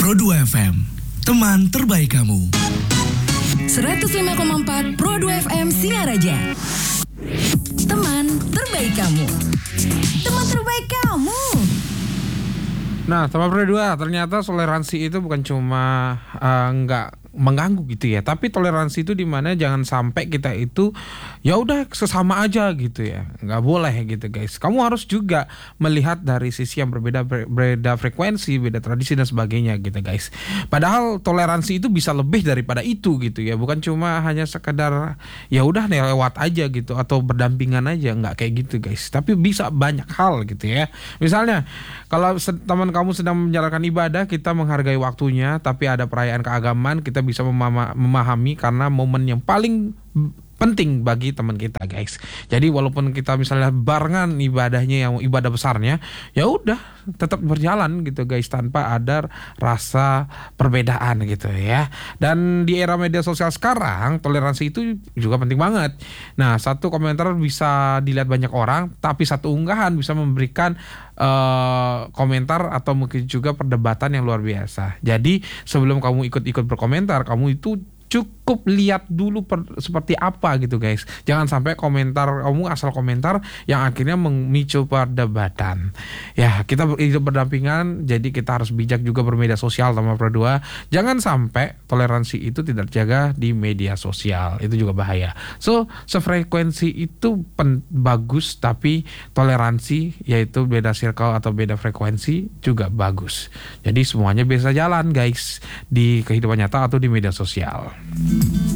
Pro2 FM, teman terbaik kamu. 105,4 Pro2 FM Singaraja. Teman terbaik kamu. Teman terbaik kamu. Nah, teman Pro2, ternyata toleransi itu bukan cuma nggak mengganggu gitu ya, tapi toleransi itu dimana jangan sampai kita itu ya udah sesama aja gitu ya, nggak boleh gitu guys. Kamu harus juga melihat dari sisi yang berbeda frekuensi, beda tradisi dan sebagainya gitu guys. Padahal toleransi itu bisa lebih daripada itu gitu ya, bukan cuma hanya sekedar ya udah lewat aja gitu atau berdampingan aja, nggak kayak gitu guys. Tapi bisa banyak hal gitu ya. Misalnya kalau teman kamu sedang menjalankan ibadah, kita menghargai waktunya, tapi ada perayaan keagamaan, kita bisa memahami karena momen yang paling penting bagi teman kita guys. Jadi walaupun kita misalnya barengan ibadahnya yang ibadah besarnya, ya udah tetap berjalan gitu guys tanpa ada rasa perbedaan gitu ya. Dan di era media sosial sekarang toleransi itu juga penting banget. Nah, satu komentar bisa dilihat banyak orang, tapi satu unggahan bisa memberikan komentar atau mungkin juga perdebatan yang luar biasa. Jadi sebelum kamu ikut-ikut berkomentar, kamu itu cukup lihat dulu seperti apa gitu guys. Jangan sampai komentar kamu asal komentar yang akhirnya memicu perdebatan. Ya, kita hidup berdampingan, jadi kita harus bijak juga bermedia sosial teman Pro2. Jangan sampai toleransi itu tidak terjaga di media sosial. Itu juga bahaya. So, sefrekuensi itu bagus, tapi toleransi yaitu beda circle atau beda frekuensi juga bagus. Jadi semuanya bisa jalan guys di kehidupan nyata atau di media sosial.